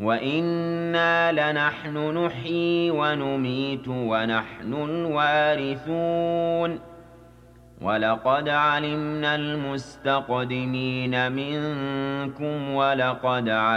وَإِنَّا لَنَحْنُ نُحْيِي وَنُمِيتُ وَنَحْنُ الْوَارِثُونَ وَلَقَدْ عَلِمْنَا الْمُسْتَقْدِمِينَ مِنكُمْ وَلَقَدْ